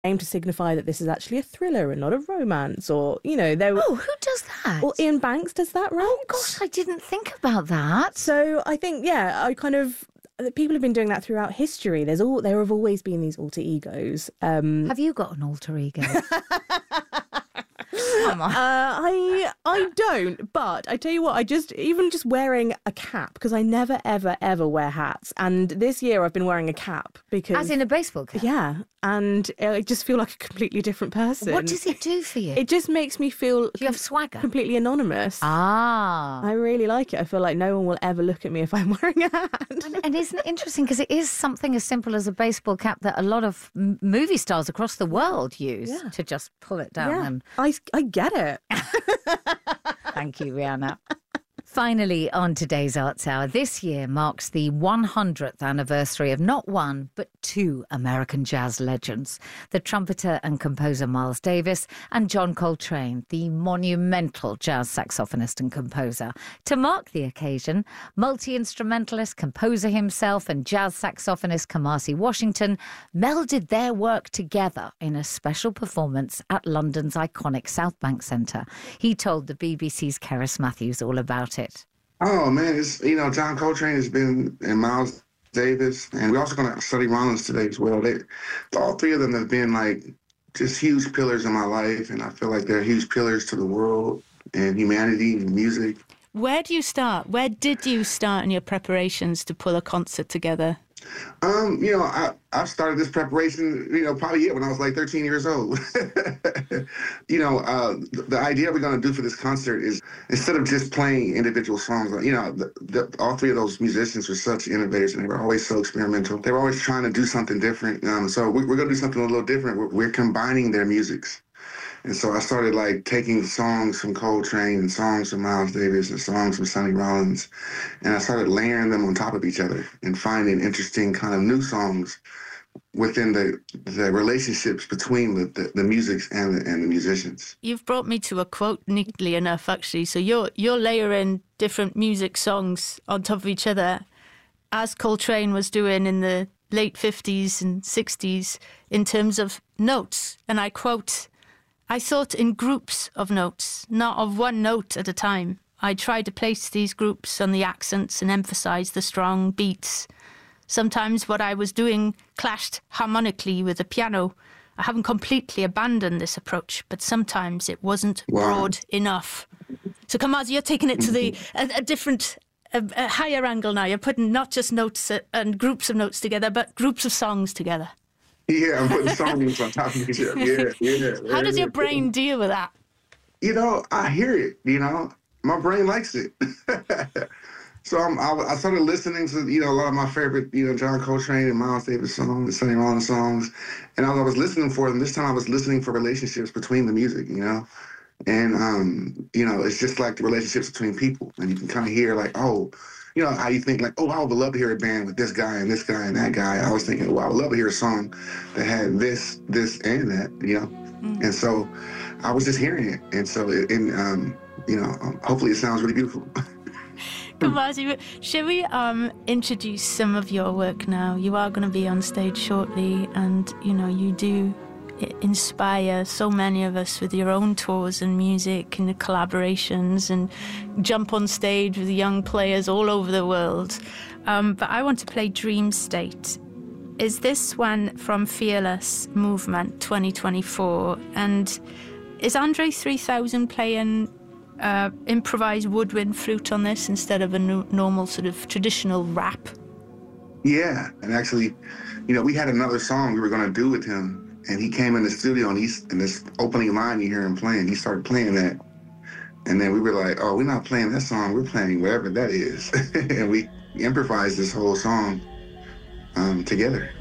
aim to signify that this is actually a thriller and not a romance, or, you know, there. Oh, who does that? Well, Ian Banks does that, right? Oh gosh, I didn't think about that. So I think, people have been doing that throughout history. There have always been these alter egos. Have you got an alter ego? Come on. I don't, but I tell you what, even just wearing a cap, because I never, ever, ever wear hats. And this year I've been wearing a cap because... As in a baseball cap? Yeah. And I just feel like a completely different person. What does it do for you? It just makes me feel... Do you have swagger? Completely anonymous. Ah. I really like it. I feel like no one will ever look at me if I'm wearing a hat. And isn't it interesting, because it is something as simple as a baseball cap that a lot of movie stars across the world use to just pull it down. Yeah. And I get it. Thank you, Rihanna. Finally, on today's Arts Hour, this year marks the 100th anniversary of not one, but two American jazz legends, the trumpeter and composer Miles Davis and John Coltrane, the monumental jazz saxophonist and composer. To mark the occasion, multi-instrumentalist, composer himself and jazz saxophonist Kamasi Washington melded their work together in a special performance at London's iconic South Bank Centre. He told the BBC's Keris Matthews all about it. Oh, man, it's, John Coltrane has been, and Miles Davis, and we're also going to study Rollins today as well. All three of them have been, just huge pillars in my life, and I feel like they're huge pillars to the world and humanity and music. Where do you start? Where did you start in your preparations to pull a concert together? I started this preparation, probably when I was 13 years old. The idea we're going to do for this concert is, instead of just playing individual songs, all three of those musicians were such innovators, and they were always so experimental. They were always trying to do something different. So we're going to do something a little different. We're combining their musics. And so I started taking songs from Coltrane and songs from Miles Davis and songs from Sonny Rollins, and I started layering them on top of each other and finding interesting kind of new songs within the relationships between the music and the musicians. You've brought me to a quote neatly enough, actually. So you're layering different music songs on top of each other, as Coltrane was doing in the late 50s and 60s in terms of notes. And I quote, "I thought in groups of notes, not of one note at a time. I tried to place these groups on the accents and emphasize the strong beats. Sometimes what I was doing clashed harmonically with the piano. I haven't completely abandoned this approach, but sometimes it wasn't broad enough." So Kamasi, you're taking it to a different, a higher angle now. You're putting not just notes and groups of notes together, but groups of songs together. Yeah, I'm putting songs on top of each other. Yeah. How does your brain deal with that? I hear it, My brain likes it. So I started listening to, a lot of my favorite, John Coltrane and Miles Davis songs, and Sonny Rollins songs. And as I was listening for them, this time I was listening for relationships between the music, And, it's just like the relationships between people. And you can kind of hear how you think I would love to hear a band with this guy and this guy and that guy. I was thinking, I would love to hear a song that had this, and that, And so I was just hearing it. And so, hopefully it sounds really beautiful. Kamasi, shall we introduce some of your work now? You are going to be on stage shortly, and, you do inspire so many of us with your own tours and music and the collaborations, and jump on stage with young players all over the world. But I want to play Dream State. Is this one from Fearless Movement 2024? And is Andre 3000 playing improvised woodwind flute on this instead of a normal sort of traditional rap? Yeah, and actually, we had another song we were going to do with him. And he came in the studio, and in this opening line you hear him playing, he started playing that. And then we were like, oh, we're not playing that song, we're playing whatever that is. And we improvised this whole song together.